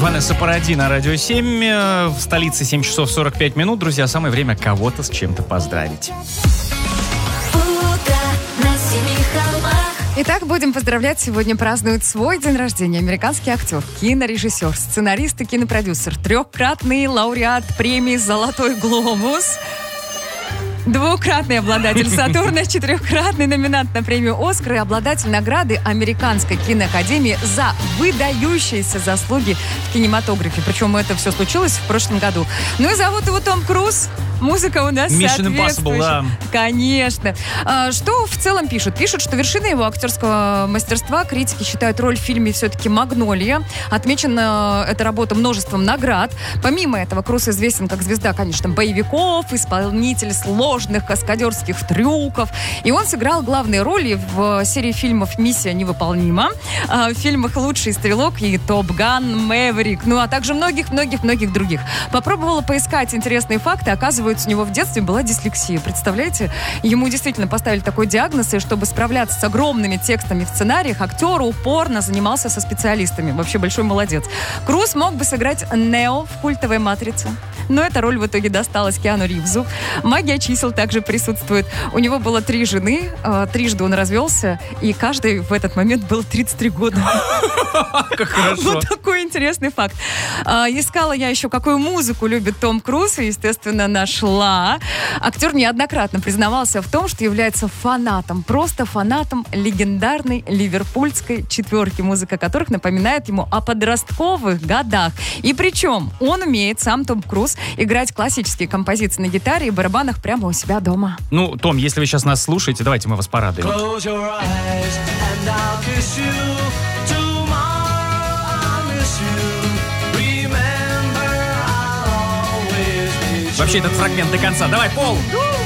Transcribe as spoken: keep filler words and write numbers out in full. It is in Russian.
Ванесса Паради на Радио семь. В столице семь часов сорок пять минут. Друзья, самое время кого-то с чем-то поздравить. Итак, будем поздравлять. Сегодня празднует свой день рождения американский актер, кинорежиссер, сценарист и кинопродюсер, трехкратный лауреат премии «Золотой глобус», двукратный обладатель «Сатурна», четырехкратный номинант на премию «Оскар» и обладатель награды Американской киноакадемии за выдающиеся заслуги в кинематографе. Причем это все случилось в прошлом году. Ну и зовут его Том Круз. Музыка у нас Mission Impossible, да. Конечно. А, что в целом пишут? Пишут, что вершиной его актерского мастерства критики считают роль в фильме все-таки «Магнолия». Отмечена эта работа множеством наград. Помимо этого, Круз известен как звезда, конечно, боевиков, исполнитель сложных каскадерских трюков. И он сыграл главные роли в серии фильмов «Миссия невыполнима», в фильмах «Лучший стрелок» и «Топ Ган Мэверик», ну а также многих-многих-многих других. Попробовала поискать интересные факты. Оказывается, у него в детстве была дислексия. Представляете? Ему действительно поставили такой диагноз, и чтобы справляться с огромными текстами в сценариях, актер упорно занимался со специалистами. Вообще большой молодец. Круз мог бы сыграть Нео в культовой «Матрице», но эта роль в итоге досталась Киану Ривзу. Магия чисел также присутствует. У него было три жены, трижды он развелся, и каждый в этот момент был тридцать три года. Как хорошо. Вот такой интересный факт. Искала я еще, какую музыку любит Том Круз, и, естественно, нашла. Актер неоднократно признавался в том, что является фанатом, просто фанатом легендарной ливерпульской четверки, музыка которых напоминает ему о подростковых годах. И причем он умеет, сам Том Круз, играть классические композиции на гитаре и барабанах прямо у себя дома. Ну, Том, если вы сейчас нас слушаете, давайте мы вас порадуем. Вообще этот фрагмент до конца. Давай, Пол!